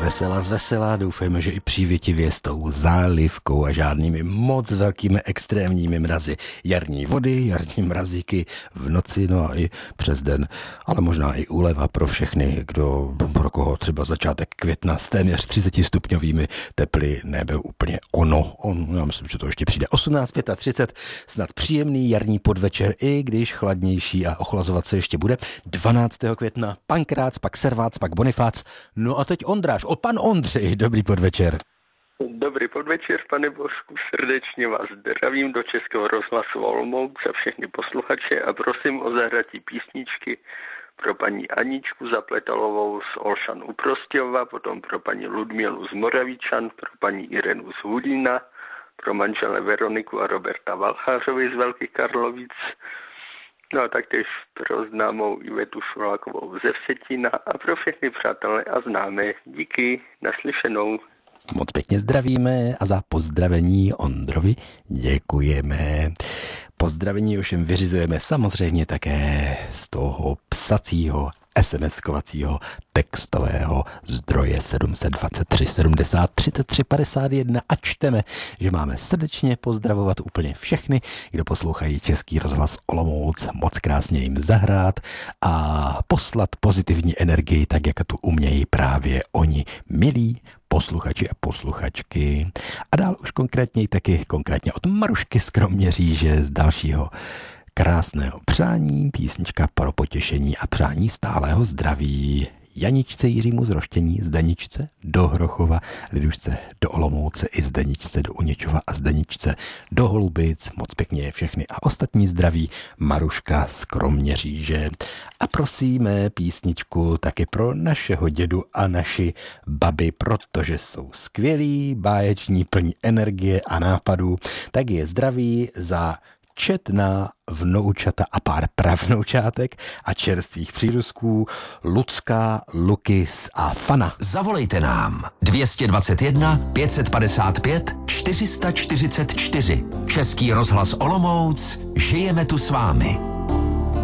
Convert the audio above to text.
Zvesela, doufejme, že i přívětivě s tou zálivkou a žádnými moc velkými extrémními mrazy. Jarní vody, jarní mrazíky v noci, no a i přes den, ale možná i úleva pro všechny, pro koho třeba začátek května s téměř 30 stupňovými teply nebyl úplně ono. Já myslím, že to ještě přijde. 18:35, snad příjemný jarní podvečer, i když chladnější a ochlazovat se ještě bude. 12. května Pankrác, pak Servác, pak Bonifác, no a teď Ondráš, pan Ondřej, dobrý podvečer. Dobrý podvečer, pane Božku, srdečně vás zdravím do Českého rozhlasu Olomouc a všechny posluchače a prosím o zahratí písničky pro paní Aničku Zapletalovou z Olšan u Prostějova, potom pro paní Ludmilu z Moravičan, pro paní Irenu z Hudína, pro manžele Veroniku a Roberta Valchářovi z Velkých Karlovic, no a taktéž pro známou Ivetu Šulákovou ze Vsetína a pro všechny přátelé a známé. Díky, naslyšenou. Moc pěkně zdravíme a za pozdravení Ondrovi děkujeme. Pozdravení ovšem vyřizujeme samozřejmě také z toho psacího, SMS-kovacího, textového zdroje 723 70 33 51 a čteme, že máme srdečně pozdravovat úplně všechny, kdo poslouchají Český rozhlas Olomouc, moc krásně jim zahrát a poslat pozitivní energii, tak jak tu umějí právě oni, milí posluchači a posluchačky. A dál už konkrétně od Marušky z Kroměříže z dalšího krásného přání, písnička pro potěšení a přání stálého zdraví. Janičce Jiřímu z Roštění, Zdeničce do Hrochova, Lidušce do Olomouce i Zdeničce do Uněčova a Zdeničce do Holubic. Moc pěkně je všechny a ostatní zdraví Maruška z Kroměříže. A prosíme písničku taky pro našeho dědu a naši babi, protože jsou skvělí, báječní, plní energie a nápadů. Tak je zdraví za četná vnoučata a pár pravnoučátek a čerstvých přírůstků Lucka, Lukis a Fana. Zavolejte nám 221 555 444. Český rozhlas Olomouc, žijeme tu s vámi.